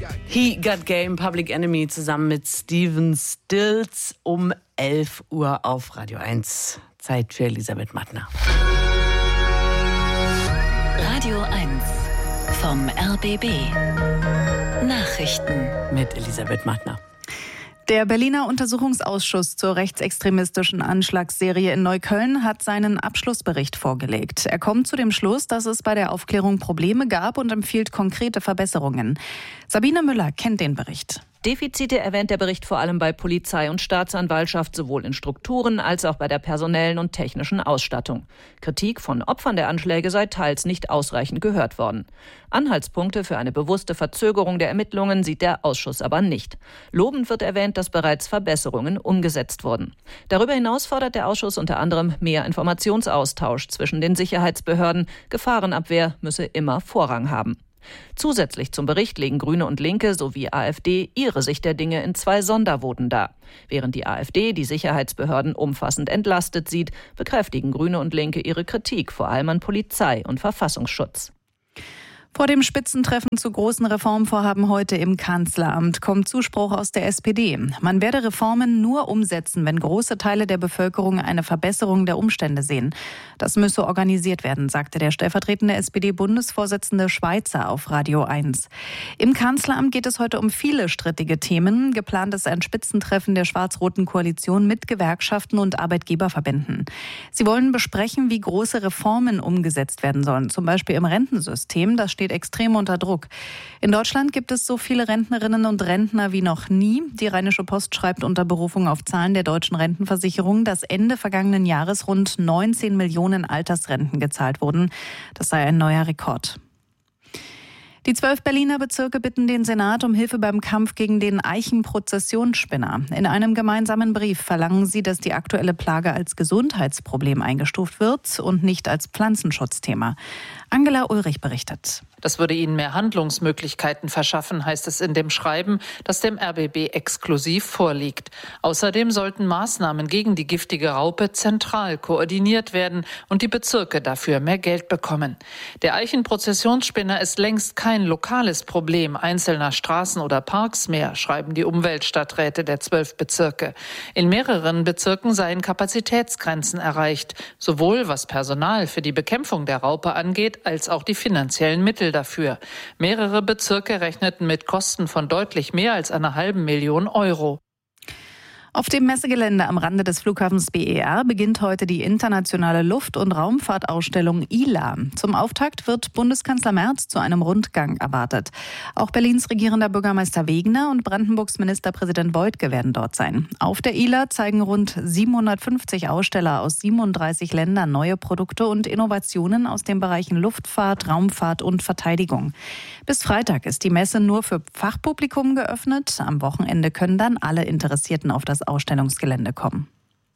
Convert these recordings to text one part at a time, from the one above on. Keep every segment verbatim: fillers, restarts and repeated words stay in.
He Got Game, Public Enemy zusammen mit Stephen Stills um elf Uhr auf Radio eins. Zeit für Elisabeth Mattner. Radio eins vom R B B. Nachrichten mit Elisabeth Mattner. Der Berliner Untersuchungsausschuss zur rechtsextremistischen Anschlagsserie in Neukölln hat seinen Abschlussbericht vorgelegt. Er kommt zu dem Schluss, dass es bei der Aufklärung Probleme gab und empfiehlt konkrete Verbesserungen. Sabine Müller kennt den Bericht. Defizite erwähnt der Bericht vor allem bei Polizei und Staatsanwaltschaft, sowohl in Strukturen als auch bei der personellen und technischen Ausstattung. Kritik von Opfern der Anschläge sei teils nicht ausreichend gehört worden. Anhaltspunkte für eine bewusste Verzögerung der Ermittlungen sieht der Ausschuss aber nicht. Lobend wird erwähnt, dass bereits Verbesserungen umgesetzt wurden. Darüber hinaus fordert der Ausschuss unter anderem mehr Informationsaustausch zwischen den Sicherheitsbehörden. Gefahrenabwehr müsse immer Vorrang haben. Zusätzlich zum Bericht legen Grüne und Linke sowie AfD ihre Sicht der Dinge in zwei Sondervoten dar. Während die AfD die Sicherheitsbehörden umfassend entlastet sieht, bekräftigen Grüne und Linke ihre Kritik, vor allem an Polizei und Verfassungsschutz. Vor dem Spitzentreffen zu großen Reformvorhaben heute im Kanzleramt kommt Zuspruch aus der S P D. Man werde Reformen nur umsetzen, wenn große Teile der Bevölkerung eine Verbesserung der Umstände sehen. Das müsse organisiert werden, sagte der stellvertretende S P D-Bundesvorsitzende Schweizer auf Radio eins. Im Kanzleramt geht es heute um viele strittige Themen. Geplant ist ein Spitzentreffen der schwarz-roten Koalition mit Gewerkschaften und Arbeitgeberverbänden. Sie wollen besprechen, wie große Reformen umgesetzt werden sollen, zum Beispiel im Rentensystem. Das steht extrem unter Druck. In Deutschland gibt es so viele Rentnerinnen und Rentner wie noch nie. Die Rheinische Post schreibt unter Berufung auf Zahlen der deutschen Rentenversicherung, dass Ende vergangenen Jahres rund neunzehn Millionen Altersrenten gezahlt wurden. Das sei ein neuer Rekord. Die zwölf Berliner Bezirke bitten den Senat um Hilfe beim Kampf gegen den Eichenprozessionsspinner. In einem gemeinsamen Brief verlangen sie, dass die aktuelle Plage als Gesundheitsproblem eingestuft wird und nicht als Pflanzenschutzthema. Angela Ulrich berichtet. Das würde ihnen mehr Handlungsmöglichkeiten verschaffen, heißt es in dem Schreiben, das dem R B B exklusiv vorliegt. Außerdem sollten Maßnahmen gegen die giftige Raupe zentral koordiniert werden und die Bezirke dafür mehr Geld bekommen. Der Eichenprozessionsspinner ist längst kein lokales Problem einzelner Straßen oder Parks mehr, schreiben die Umweltstadträte der zwölf Bezirke. In mehreren Bezirken seien Kapazitätsgrenzen erreicht, sowohl was Personal für die Bekämpfung der Raupe angeht, als auch die finanziellen Mittel dafür. Mehrere Bezirke rechneten mit Kosten von deutlich mehr als einer halben Million Euro. Auf dem Messegelände am Rande des Flughafens B E R beginnt heute die internationale Luft- und Raumfahrtausstellung I L A. Zum Auftakt wird Bundeskanzler Merz zu einem Rundgang erwartet. Auch Berlins regierender Bürgermeister Wegener und Brandenburgs Ministerpräsident Woidke werden dort sein. Auf der I L A zeigen rund siebenhundertfünfzig Aussteller aus siebenunddreißig Ländern neue Produkte und Innovationen aus den Bereichen Luftfahrt, Raumfahrt und Verteidigung. Bis Freitag ist die Messe nur für Fachpublikum geöffnet. Am Wochenende können dann alle Interessierten auf das Ausstellungsgelände kommen.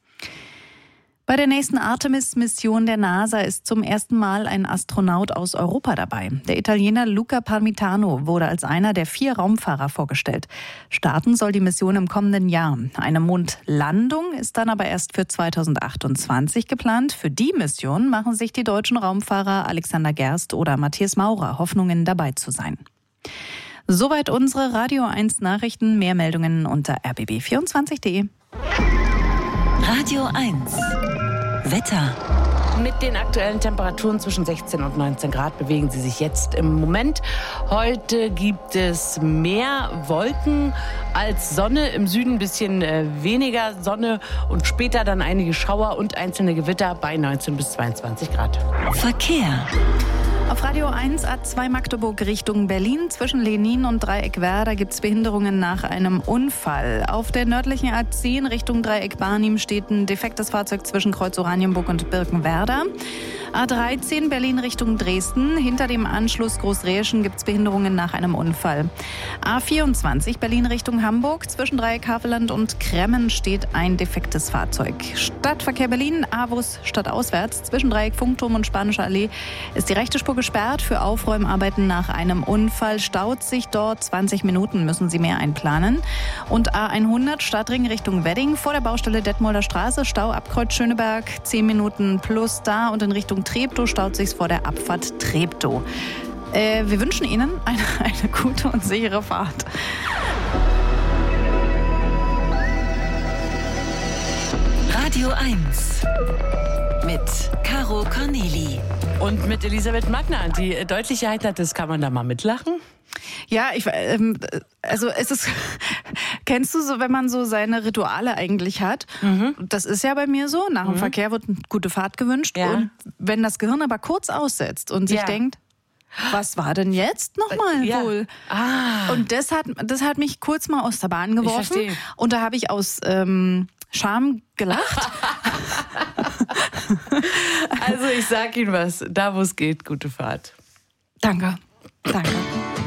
Bei der nächsten Artemis-Mission der NASA ist zum ersten Mal ein Astronaut aus Europa dabei. Der Italiener Luca Parmitano wurde als einer der vier Raumfahrer vorgestellt. Starten soll die Mission im kommenden Jahr. Eine Mondlandung ist dann aber erst für zweitausendachtundzwanzig geplant. Für die Mission machen sich die deutschen Raumfahrer Alexander Gerst oder Matthias Maurer Hoffnungen, dabei zu sein. Soweit unsere Radio eins Nachrichten. Mehr Meldungen unter r b b vierundzwanzig punkt d e. Radio eins Wetter. Mit den aktuellen Temperaturen zwischen sechzehn und neunzehn Grad bewegen sie sich jetzt im Moment. Heute gibt es mehr Wolken als Sonne. Im Süden ein bisschen weniger Sonne und später dann einige Schauer und einzelne Gewitter bei neunzehn bis zweiundzwanzig Grad. Verkehr. Auf Radio eins A zwei Magdeburg Richtung Berlin. Zwischen Lenin und Dreieck Werder gibt es Behinderungen nach einem Unfall. Auf der nördlichen A zehn Richtung Dreieck Barnim steht ein defektes Fahrzeug zwischen Kreuz Oranienburg und Birkenwerder. A dreizehn Berlin Richtung Dresden. Hinter dem Anschluss Großräschen gibt es Behinderungen nach einem Unfall. A vierundzwanzig Berlin Richtung Hamburg. Zwischen Dreieck Havelland und Kremmen steht ein defektes Fahrzeug. Stadtverkehr Berlin, Avus stadtauswärts. Zwischen Dreieck Funkturm und Spanische Allee ist die rechte Spur gesperrt. Für Aufräumarbeiten nach einem Unfall staut sich dort. zwanzig Minuten müssen Sie mehr einplanen. Und A hundert Stadtring Richtung Wedding vor der Baustelle Detmolder Straße. Stau ab Kreuz Schöneberg. zehn Minuten plus da. Und in Richtung Treptow staut sich vor der Abfahrt Treptow. Äh, wir wünschen Ihnen eine, eine gute und sichere Fahrt. Radio eins mit Caro Corneli. Und mit Elisabeth Magner. Die Deutlichkeit hat, das kann man da mal mitlachen. Ja, ich, ähm, also es ist, kennst du so, wenn man so seine Rituale eigentlich hat? Mhm. Das ist ja bei mir so, nach dem mhm. Verkehr wird eine gute Fahrt gewünscht. Ja. Und wenn das Gehirn aber kurz aussetzt und sich ja. denkt, was war denn jetzt nochmal ja. wohl? Ah. Und das hat, das hat mich kurz mal aus der Bahn geworfen. Ich verstehe. Und da habe ich aus ähm, Scham gelacht. Also ich sag Ihnen was, da wo es geht, gute Fahrt. Danke, danke.